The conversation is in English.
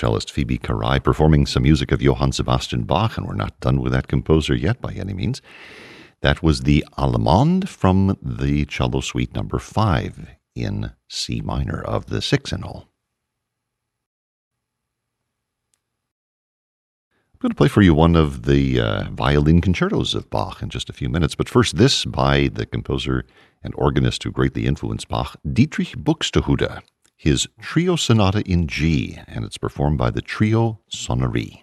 cellist Phoebe Caray performing some music of Johann Sebastian Bach, and we're not done with that composer yet by any means. That was the Allemande from the Cello Suite number 5 in C minor of the 6 in all. I'm going to play for you one of the violin concertos of Bach in just a few minutes, but first this by the composer and organist who greatly influenced Bach, Dietrich Buxtehude, his Trio Sonata in G, and it's performed by the Trio Sonnerie.